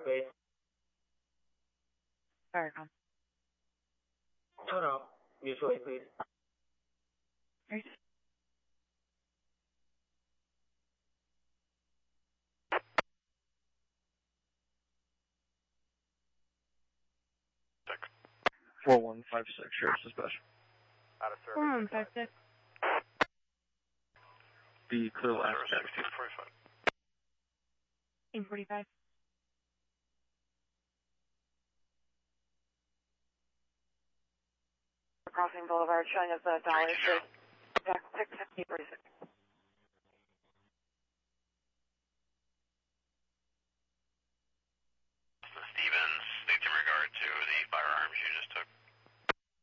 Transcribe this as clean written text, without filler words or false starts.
please. Firecom. No. Mutual aid, please. Right. 4156, Sheriff's Dispatch. Out of service. 4156. Be clear last 845. Crossing Boulevard, showing us the dollars. Back 650. Stevens, speak in regard to the firearms you just took.